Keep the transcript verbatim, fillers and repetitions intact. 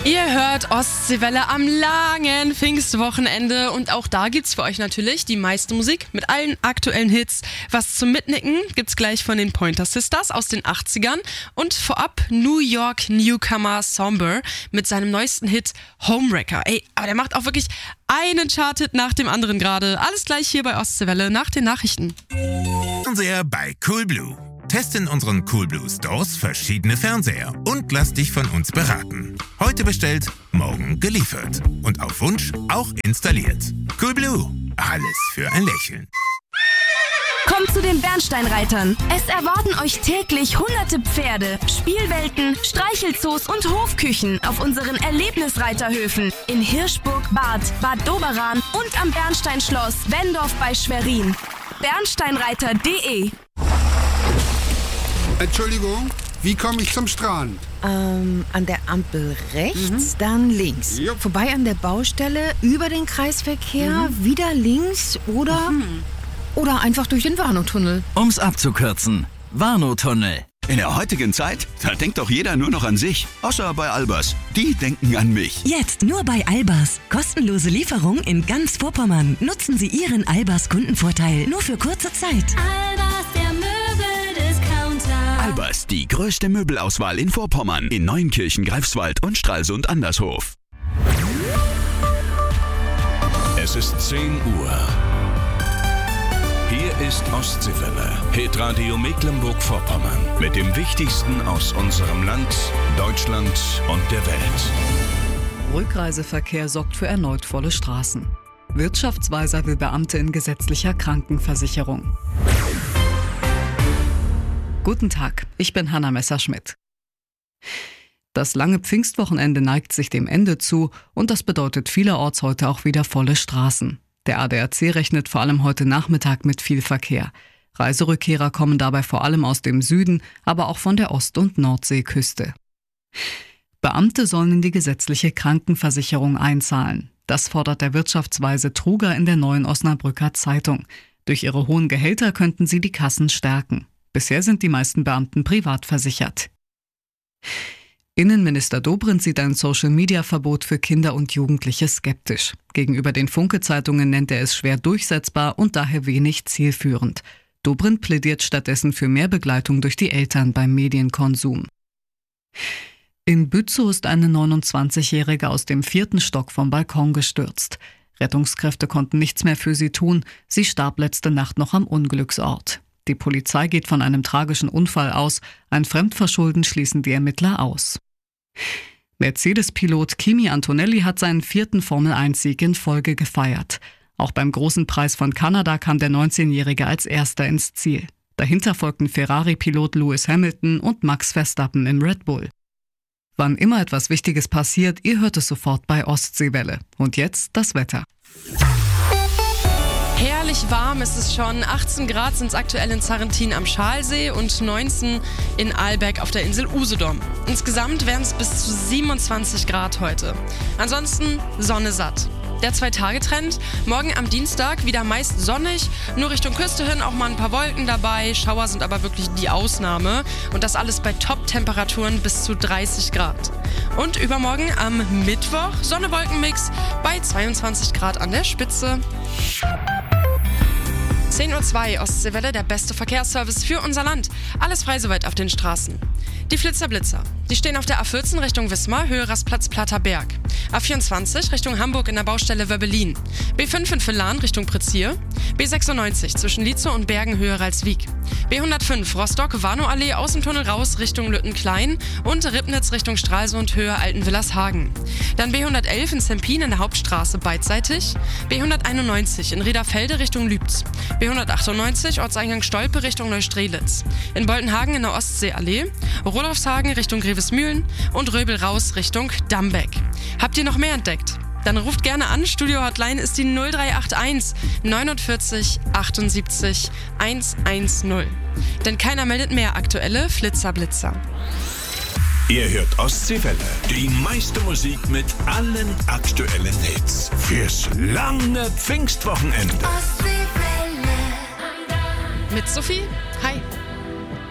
Ihr hört Ostseewelle am langen Pfingstwochenende und auch da gibt's für euch natürlich die meiste Musik mit allen aktuellen Hits. Was zum Mitnicken gibt's gleich von den Pointer Sisters aus den achtzigern und vorab New York Newcomer Somber mit seinem neuesten Hit Homewrecker. Ey, aber der macht auch wirklich einen Charthit nach dem anderen gerade. Alles gleich hier bei Ostseewelle nach den Nachrichten. Fernseher bei Coolblue. Teste in unseren Coolblue Stores verschiedene Fernseher und lass dich von uns beraten. Heute bestellt, morgen geliefert. Und auf Wunsch auch installiert. Coolblue. Alles für ein Lächeln. Kommt zu den Bernsteinreitern. Es erwarten euch täglich hunderte Pferde, Spielwelten, Streichelzoos und Hofküchen auf unseren Erlebnisreiterhöfen in Hirschburg, Bad, Bad Doberan und am Bernsteinschloss Wendorf bei Schwerin. bernsteinreiter punkt de. Entschuldigung, wie komme ich zum Strand? Ähm, an der Ampel rechts, mhm. dann links. Jupp. Vorbei an der Baustelle, über den Kreisverkehr, Mhm. wieder links oder... Mhm. Oder einfach durch den Warnow-Tunnel. Um's abzukürzen, Warnow-Tunnel. In der heutigen Zeit, da denkt doch jeder nur noch an sich. Außer bei Albers. Die denken an mich. Jetzt nur bei Albers. Kostenlose Lieferung in ganz Vorpommern. Nutzen Sie Ihren Albers Kundenvorteil nur für kurze Zeit. Albers, der Möbeldiscounter. Albers, die größte Möbelauswahl in Vorpommern. In Neunkirchen, Greifswald und Stralsund Andershof. Es ist zehn Uhr. Hier ist Ostseewelle, Hitradio Mecklenburg-Vorpommern. Mit dem Wichtigsten aus unserem Land, Deutschland und der Welt. Rückreiseverkehr sorgt für erneut volle Straßen. Wirtschaftsweiser will Beamte in gesetzlicher Krankenversicherung. Guten Tag, ich bin Hanna Messerschmidt. Das lange Pfingstwochenende neigt sich dem Ende zu und das bedeutet vielerorts heute auch wieder volle Straßen. Der A D A C rechnet vor allem heute Nachmittag mit viel Verkehr. Reiserückkehrer kommen dabei vor allem aus dem Süden, aber auch von der Ost- und Nordseeküste. Beamte sollen in die gesetzliche Krankenversicherung einzahlen. Das fordert der Wirtschaftsweise Truger in der Neuen Osnabrücker Zeitung. Durch ihre hohen Gehälter könnten sie die Kassen stärken. Bisher sind die meisten Beamten privat versichert. Innenminister Dobrindt sieht ein Social-Media-Verbot für Kinder und Jugendliche skeptisch. Gegenüber den Funke-Zeitungen nennt er es schwer durchsetzbar und daher wenig zielführend. Dobrindt plädiert stattdessen für mehr Begleitung durch die Eltern beim Medienkonsum. In Bützow ist eine neunundzwanzigjährige aus dem vierten Stock vom Balkon gestürzt. Rettungskräfte konnten nichts mehr für sie tun. Sie starb letzte Nacht noch am Unglücksort. Die Polizei geht von einem tragischen Unfall aus. Ein Fremdverschulden schließen die Ermittler aus. Mercedes-Pilot Kimi Antonelli hat seinen vierten Formel eins Sieg in Folge gefeiert. Auch beim Großen Preis von Kanada kam der neunzehnjährige als Erster ins Ziel. Dahinter folgten Ferrari-Pilot Lewis Hamilton und Max Verstappen im Red Bull. Wann immer etwas Wichtiges passiert, ihr hört es sofort bei Ostseewelle. Und jetzt das Wetter. Herrlich warm ist es schon. achtzehn Grad sind es aktuell in Zarrentin am Schalsee und neunzehn in Ahlbeck auf der Insel Usedom. Insgesamt wären es bis zu siebenundzwanzig Grad heute. Ansonsten Sonne satt. Der Zwei-Tage-Trend, morgen am Dienstag wieder meist sonnig, nur Richtung Küste hin auch mal ein paar Wolken dabei. Schauer sind aber wirklich die Ausnahme und das alles bei Top-Temperaturen bis zu dreißig Grad. Und übermorgen am Mittwoch Sonne-Wolken-Mix bei zweiundzwanzig Grad an der Spitze. zehn Uhr zwei, Ostseewelle, der beste Verkehrsservice für unser Land. Alles frei soweit auf den Straßen. Die Flitzer-Blitzer, die stehen auf der A vierzehn Richtung Wismar, Höhe Rastplatz Platter Berg. A vierundzwanzig Richtung Hamburg in der Baustelle Wöbbelin. B fünf in Villan Richtung Prizier. B sechsundneunzig zwischen Lietzow und Bergen Höhe Ralswiek. B hundertfünf Rostock-Warnow-Allee aus dem Tunnel raus Richtung Lüttenklein und Ribnitz Richtung Stralsund Höhe Altenwillershagen. Dann B hundertelf in Zempin in der Hauptstraße beidseitig. B hunderteinundneunzig in Riederfelde Richtung Lübz. B hundertachtundneunzig Ortseingang Stolpe Richtung Neustrelitz. In Boltenhagen in der Ostseeallee. Rudolfshagen Richtung Grevesmühlen und Röbel raus Richtung Dambeck. Habt ihr noch mehr entdeckt? Dann ruft gerne an. Studio-Hotline ist die null drei acht eins neunundvierzig achtundsiebzig hundertzehn. Denn keiner meldet mehr aktuelle Flitzer-Blitzer. Ihr hört Ostseewelle, die meiste Musik mit allen aktuellen Hits. Fürs lange Pfingstwochenende. Ostseewelle. Mit Sophie